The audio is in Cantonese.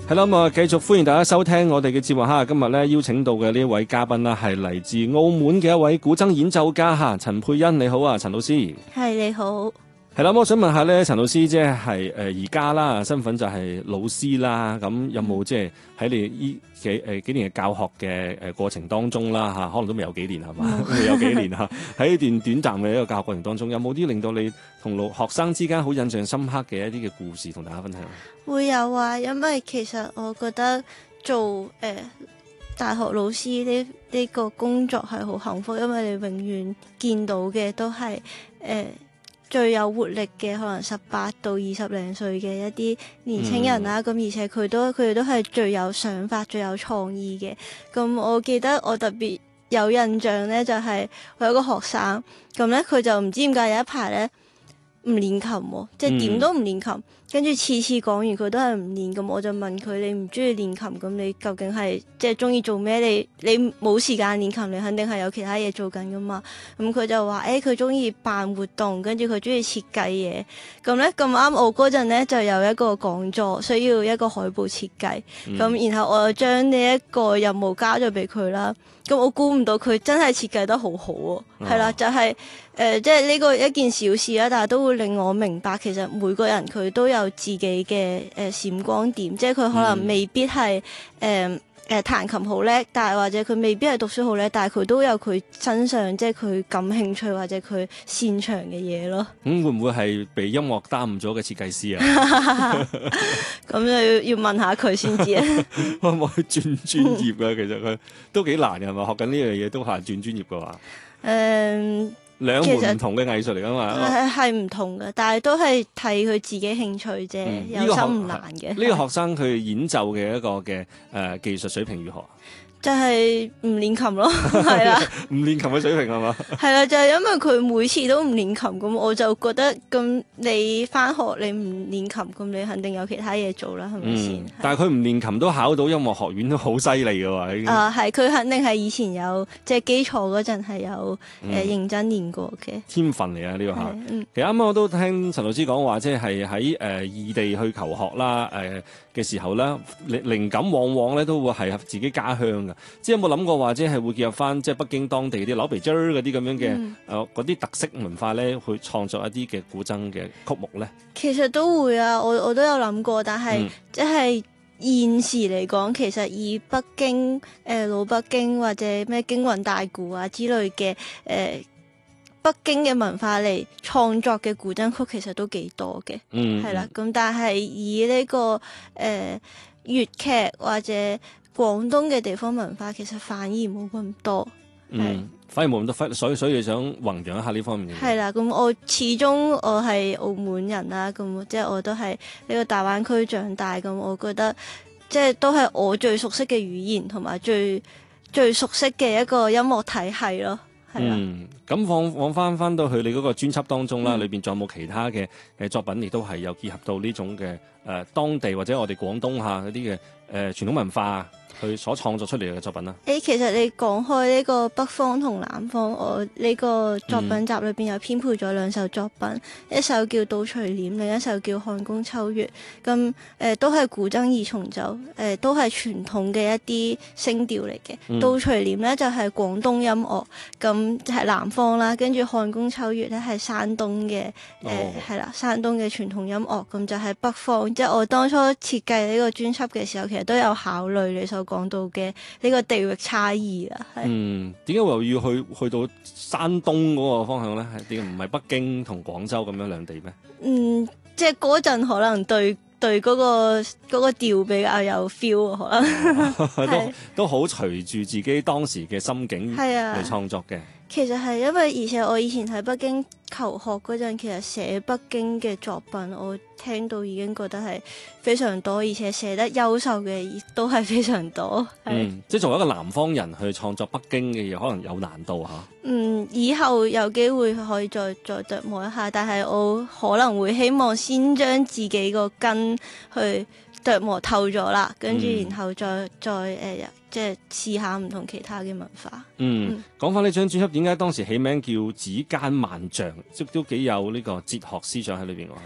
係啦，咁啊，繼續歡迎大家收聽我哋嘅節目哈。今日咧邀請到嘅呢一位嘉賓啦，係嚟自澳門嘅一位古箏演奏家哈，陳佩欣，你好啊，陳老師。 係，你好。 係啦，我想問下咧，陳老師即係而家啦，身份就係老師啦。咁有冇即係喺你呢幾年嘅教學嘅過程當中啦嚇，可能都未有幾年係嘛？未有幾年嚇。喺呢段短暫嘅一個教學過程當中，有冇啲令到你同學生之間好印象深刻嘅一啲嘅故事同大家分享？ 會有啊，因為其實我覺得做大學老師呢個工作係好幸福，因為你永遠見到嘅都係最有活力嘅，可能18到20零歲嘅一啲年青人啦。咁而且佢哋都係最有想法、最有創意嘅。咁我記得我特別有印象呢，就係我有個學生，咁呢，佢就唔知點解有一排呢唔練琴喎，即係點都唔練琴。跟住次次講完佢都係唔練，咁我就問佢：你唔中意練琴，咁你究竟係即係中意做咩？你冇時間練琴，你肯定係有其他嘢做緊噶嘛。咁佢就話：佢中意辦活動，跟住佢中意設計嘢。咁咧咁啱我嗰陣咧就有一個講座，需要一個海報設計。咁然後我就將呢一個任務交咗俾佢啦。咁我估唔到佢真係設計得好好喎，係啦，就係即係呢個一件小事啦，但係都會令我明白其實每個人佢都有自己嘅閃光點，即係佢可能未必係彈琴好叻，但係或者佢未必係讀書好叻，但係佢都有佢身上即係佢感興趣或者佢擅長嘅嘢咯。 會唔會係被音樂耽誤咗嘅設計師啊？ 咁就要問下佢先知啊。 可唔可以轉專業㗎？其實佢都幾難嘅，係咪？學緊呢樣嘢都難轉專業嘅話。兩門唔同嘅藝術嚟噶嘛， 係唔同嘅，但係都係睇佢自己興趣啫，有心唔難嘅。 呢個學生佢演奏嘅一個嘅技術水平如何？ 就係唔練琴咯，係啦， 唔練琴嘅水平係嘛？ 係啦，就係因為佢每次都唔練琴，咁我就覺得咁你返學你唔練琴，咁你肯定有其他嘢做啦，係咪先？ 但係佢唔練琴都考到音樂學院都好犀利嘅喎。 係佢肯定係以前有即係基礎嗰陣係有認真練過嘅天分嚟啊！呢個嚇。其實啱啱我都聽陳老師講話，即係喺異地去求學啦，嘅時候咧，靈感往往咧都會係自己家鄉嘅。即係有冇諗過話，即係會結合翻即係北京當地啲扭皮啫嗰啲咁樣嘅嗰啲特色文化咧，去創作一啲嘅古箏嘅曲目咧？ 其實都會啊，我都有諗過，但係即係現時嚟講，其實以北京老北京或者咩京韻大鼓啊之類嘅北京嘅文化嚟創作嘅古箏曲，其實都幾多嘅，係啦。咁但係以呢個粵劇或者廣東嘅地方文化，其實反而冇咁多， 反而冇咁多，所以想弘揚一下呢方面嘅嘢。 係啦，咁我始終我係澳門人啦，咁即係我都係呢個大灣區長大，咁我覺得即係都係我最熟悉嘅語言，同埋最熟悉嘅一個音樂體系咯。 咁往翻到去你嗰個專輯當中啦，裏邊仲有冇其他嘅作品，亦都係有結合到呢種嘅當地或者我哋廣東下嗰啲嘅傳統文化佢所創作出嚟嘅作品啦。 其實你講開呢個北方同南方，我呢個作品集裏邊有編配咗兩首作品，一首叫《倒垂簾》，另一首叫《漢宮秋月》。咁都係古箏二重奏，都係傳統嘅一啲聲調嚟嘅。倒垂簾咧就係廣東音樂，咁係南方啦，跟住漢宮秋月咧係山東嘅，係啦，山東嘅傳統音樂，咁就係北方。即係我當初設計呢個專輯嘅時候，其實都有考慮你所講到嘅呢個地域差異啦。點解又要去到山東嗰個方向咧？點解唔係北京同廣州咁樣兩地咩？ 即係嗰陣可能對嗰個調比較有 feel， 可能都好隨住自己當時嘅心境嚟創作嘅。 其實係因為而且我以前喺北京求學嗰陣，其實寫北京嘅作品，我聽到已經覺得係非常多，而且寫得優秀嘅亦都係非常多。 即係作為一個南方人去創作北京嘅嘢，可能有難度嚇。 以後有機會可以再琢磨一下，但係我可能會希望先將自己個根去琢磨透咗啦，跟住然後再即係試下唔同其他嘅文化。 講翻呢張專輯，點解當時起名叫《指間萬象》，即都幾有呢個哲學思想喺裏邊喎。